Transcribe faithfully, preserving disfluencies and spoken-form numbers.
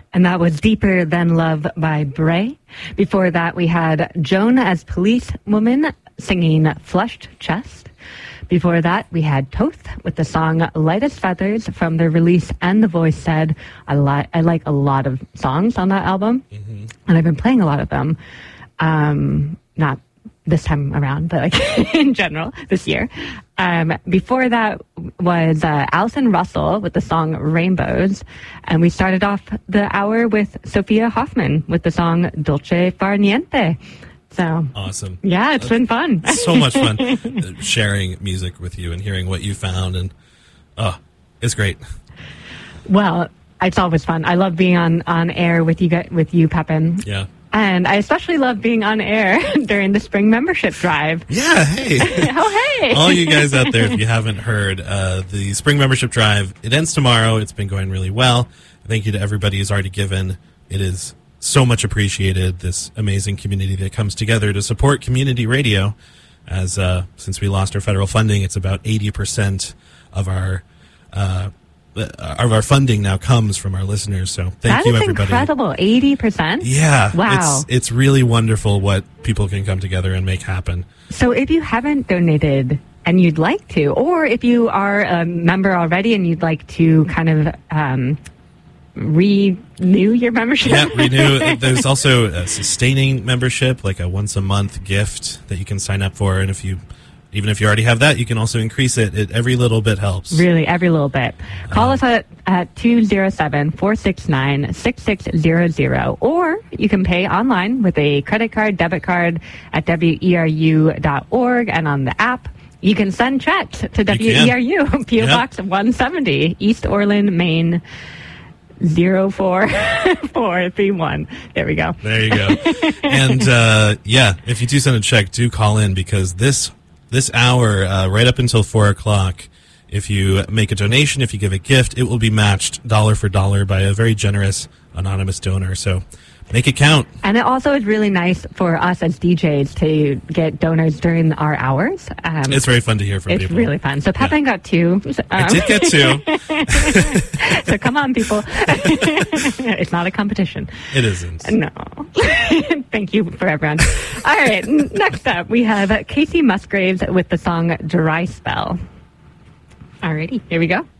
And that was Deeper Than Love by Bray. Before that, we had Joan as Police Woman singing Flushed Chest. Before that, we had Toth with the song Light as Feathers from their release And the Voice Said. I, li- I like a lot of songs on that album, mm-hmm. and I've been playing a lot of them. Um, not this time around, but like in general this year. Um, before that was uh, Alison Russell with the song Rainbows. And we started off the hour with Sophia Hoffman with the song Dolce Far Niente. So awesome. Yeah, it's That's been fun. So much fun sharing music with you and hearing what you found. And oh, it's great. Well, it's always fun. I love being on, on air with you, with you, Pepin. Yeah. And I especially love being on air during the spring membership drive. Yeah, hey. Oh, hey. All you guys out there, if you haven't heard, uh, the spring membership drive, it ends tomorrow. It's been going really well. Thank you to everybody who's already given. It is so much appreciated, this amazing community that comes together to support community radio. As uh, since we lost our federal funding, it's about eighty percent of our uh of our funding now comes from our listeners. So thank that you, is everybody. Incredible. eighty percent? Yeah. Wow. It's, it's really wonderful what people can come together and make happen. So if you haven't donated and you'd like to, or if you are a member already and you'd like to kind of um, renew your membership. Yeah, renew. There's also a sustaining membership, like a once a month gift that you can sign up for. And if you Even if you already have that, you can also increase it. it every little bit helps. Really, every little bit. Call um, us at, at two oh seven, four six nine, six six zero zero, or you can pay online with a credit card, debit card at W E R U dot org, and on the app. You can send checks to W E R U, P O yep. Box one seventy, East Orland, Maine, zero four four three one. There we go. There you go. And, uh, yeah, if you do send a check, do call in, because this This hour, uh, right up until four o'clock, if you make a donation, if you give a gift, it will be matched dollar for dollar by a very generous anonymous donor. So make it count. And it also is really nice for us as D Js to get donors during our hours. Um, it's very fun to hear from it's people. It's really fun. So Pepin yeah. got two. Um, I did get two. So come on, people. It's not a competition. It isn't. No. Thank you for everyone. All right. Next up, we have Casey Musgraves with the song Dry Spell. All righty. Here we go.